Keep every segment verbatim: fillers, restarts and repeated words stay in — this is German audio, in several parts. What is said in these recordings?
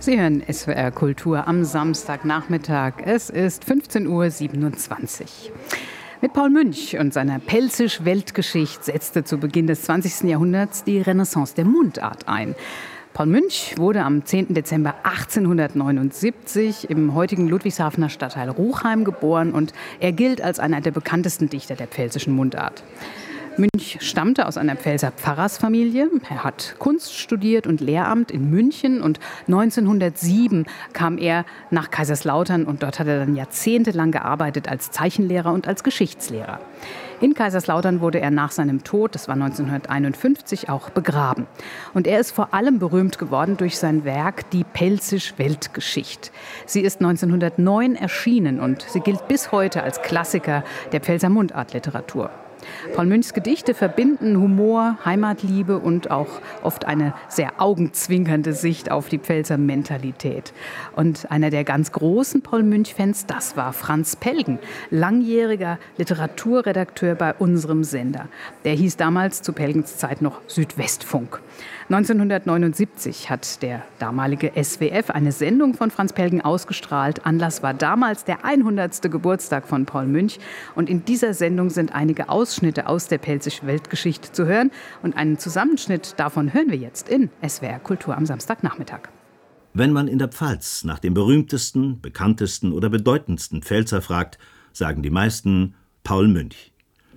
Sie hören S W R Kultur am Samstagnachmittag. Es ist fünfzehn Uhr siebenundzwanzig. Mit Paul Münch und seiner Pelzisch-Weltgeschichte setzte zu Beginn des zwanzigsten Jahrhunderts die Renaissance der Mundart ein. Paul Münch wurde am zehnten Dezember achtzehnhundertneunundsiebzig im heutigen Ludwigshafener Stadtteil Ruchheim geboren und er gilt als einer der bekanntesten Dichter der pfälzischen Mundart. Münch stammte aus einer Pfälzer Pfarrersfamilie. Er hat Kunst studiert und Lehramt in München und neunzehnhundertsieben kam er nach Kaiserslautern und dort hat er dann jahrzehntelang gearbeitet als Zeichenlehrer und als Geschichtslehrer. In Kaiserslautern wurde er nach seinem Tod, das war neunzehnhunderteinundfünfzig, auch begraben. Und er ist vor allem berühmt geworden durch sein Werk Die Pelzisch-Weltgeschichte. Sie ist neunzehnhundertneun erschienen und sie gilt bis heute als Klassiker der Pfälzer Mundartliteratur. Paul Münchs Gedichte verbinden Humor, Heimatliebe und auch oft eine sehr augenzwinkernde Sicht auf die Pfälzer Mentalität. Und einer der ganz großen Paul Münch-Fans, das war Franz Pelgen, langjähriger Literaturredakteur bei unserem Sender. Der hieß damals zu Pelgens Zeit noch Südwestfunk. neunzehnhundertneunundsiebzig hat der damalige S W F eine Sendung von Franz Pelgen ausgestrahlt. Anlass war damals der hundertste Geburtstag von Paul Münch. Und in dieser Sendung sind einige Ausschnitte aus der Pelzisch-Weltgeschichte zu hören. Und einen Zusammenschnitt davon hören wir jetzt in S W R Kultur am Samstagnachmittag. Wenn man in der Pfalz nach dem berühmtesten, bekanntesten oder bedeutendsten Pfälzer fragt, sagen die meisten Paul Münch.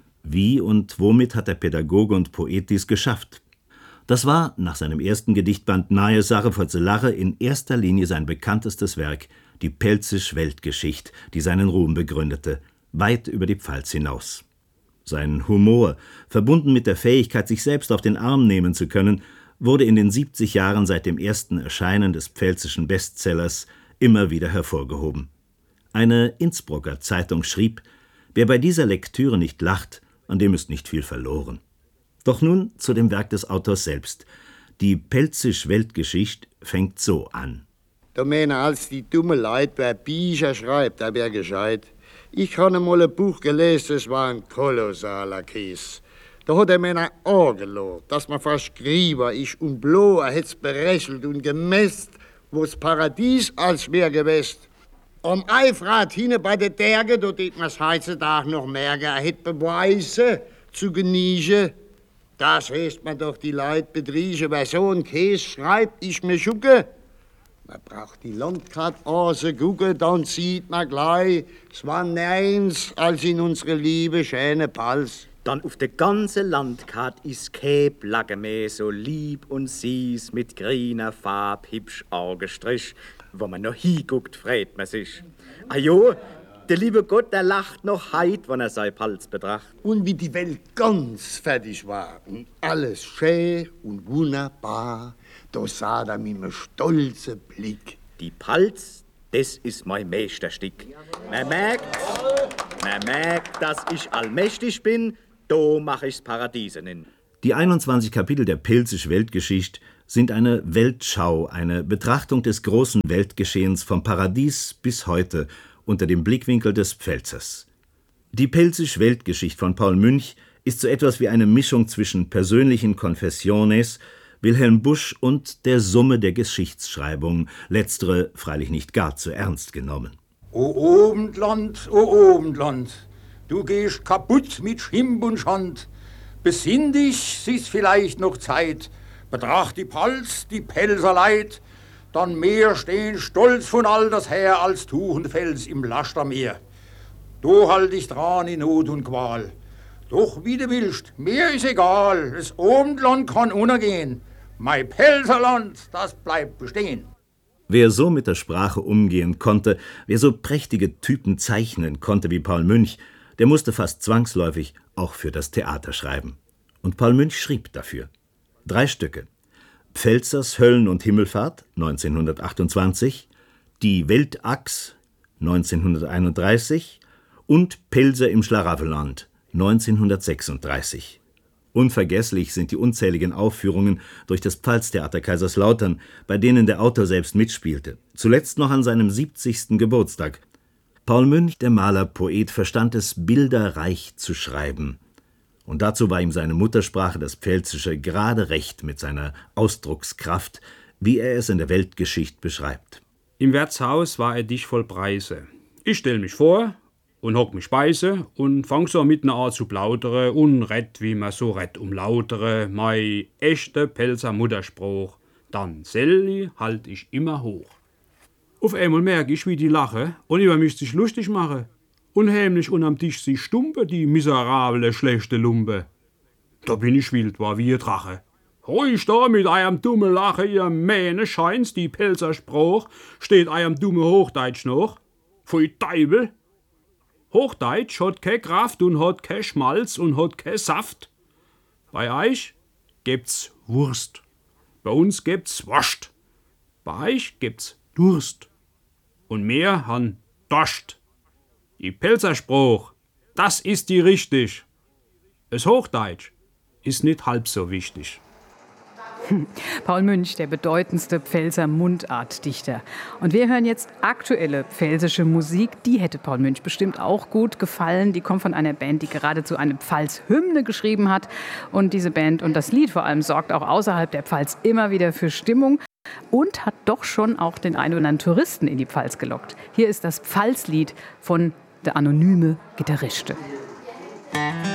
Wie und womit hat der Pädagoge und Poet dies geschafft? Das war nach seinem ersten Gedichtband Nahe Sache vor ze Lache in erster Linie sein bekanntestes Werk, die Pelzisch-Weltgeschichte, die seinen Ruhm begründete, weit über die Pfalz hinaus. Sein Humor, verbunden mit der Fähigkeit, sich selbst auf den Arm nehmen zu können, wurde in den siebzig Jahren seit dem ersten Erscheinen des pfälzischen Bestsellers immer wieder hervorgehoben. Eine Innsbrucker Zeitung schrieb, wer bei dieser Lektüre nicht lacht, an dem ist nicht viel verloren. Doch nun zu dem Werk des Autors selbst. Die Pelzisch-Weltgeschichte fängt so an. Da meinen als die dumme Leute, wer Bücher schreibt, der wär gescheit. Ich habe mal ein Buch gelesen, es war ein kolossaler Käse. Da hat er mir ein Ohr gelobt, dass man fast Grieber ist und bloß, er hätt's berechnet und gemäßt, wo's Paradies als wär gewesen. Am Eifrat hinten bei der Berge, da tät man's heutzutage noch merken, er hätt Beweise zu genießen. Das heißt man doch die Leute betriechen. Wer so einen Käse schreibt, ich mir schucke. Man braucht die Landkarte anzugucken, dann sieht man gleich, es war neins als in unsere liebe, schöne Pals. Dann auf der ganzen Landkarte ist kein Blagge mehr so lieb und süß mit grüner Farbe, hübsch angestrichen. Wo man noch hinguckt, freut man sich. Ah jo, der liebe Gott, der lacht noch heut, wenn er sein Pals betracht. Und wie die Welt ganz fertig war und alles schön und wunderbar, da sah er mit einem stolzen Blick. Die Pals, das ist mein Meisterstück. Man merkt, man merkt, dass ich allmächtig bin, da mach ich's Paradiese nin. Die einundzwanzig Kapitel der Pelzisch-Weltgeschichte sind eine Weltschau, eine Betrachtung des großen Weltgeschehens vom Paradies bis heute unter dem Blickwinkel des Pfälzers. Die Pelzisch-Weltgeschichte von Paul Münch ist so etwas wie eine Mischung zwischen persönlichen Confessiones, Wilhelm Busch und der Summe der Geschichtsschreibung, letztere freilich nicht gar zu ernst genommen. O Abendland, o Abendland, du gehst kaputt mit Schimp und Schand. Besinn dich, es ist vielleicht noch Zeit, betracht die Pals, die Pelzer Leid, dann mehr stehen stolz von alters her als Tuchenfels im Lastermeer. Du halt dich dran in Not und Qual. Doch wie du willst, mir ist egal, das Abendland kann untergehen. Mein Pelzerland, das bleibt bestehen. Wer so mit der Sprache umgehen konnte, wer so prächtige Typen zeichnen konnte wie Paul Münch, der musste fast zwangsläufig auch für das Theater schreiben. Und Paul Münch schrieb dafür. Drei Stücke. Pfälzers Höllen- und Himmelfahrt neunzehnhundertachtundzwanzig, Die Weltachs neunzehnhunderteinunddreißig und Pelzer im Schlaraffenland neunzehnhundertsechsunddreißig. Unvergesslich sind die unzähligen Aufführungen durch das Pfalztheater Kaiserslautern, bei denen der Autor selbst mitspielte. Zuletzt noch an seinem siebzigsten Geburtstag. Paul Münch, der Maler-Poet, verstand es, bilderreich zu schreiben. Und dazu war ihm seine Muttersprache, das Pfälzische, gerade recht mit seiner Ausdruckskraft, wie er es in der Weltgeschichte beschreibt. Im Wirtshaus war er dicht voll Preise. Ich stell mich vor und hock mich speise und fang so mitten an zu plaudere und red, wie man so red um lautere, mei echte Pelzer Mutterspruch. Dann selli halt ich immer hoch. Auf einmal merk ich, wie die lache und über mich sich lustig mache. Und heimlich unterm Tisch sie stumpe, die miserable, schlechte Lumpe. Da bin ich wild, war wie ein Drache. Ruhig da mit eurem dummen Lache, ihr Mähne scheint's, die Pelzer Spruch, steht eurem dumme Hochdeutsch noch. Pfui Teufel! Hochdeutsch hat keine Kraft und hat kein Schmalz und hat kein Saft. Bei euch gibt's Wurst. Bei uns gibt's Wurst. Bei euch gibt's Durst. Und mehr han Dost. Die Pelzerspruch, das ist die richtig. Es Hochdeutsch ist nicht halb so wichtig. Paul Münch, der bedeutendste Pfälzer Mundartdichter. Und wir hören jetzt aktuelle pfälzische Musik. Die hätte Paul Münch bestimmt auch gut gefallen. Die kommt von einer Band, die geradezu eine Pfalz-Hymne geschrieben hat. Und diese Band und das Lied vor allem sorgt auch außerhalb der Pfalz immer wieder für Stimmung und hat doch schon auch den einen oder anderen Touristen in die Pfalz gelockt. Hier ist das Pfalzlied von Der anonyme Gitarriste.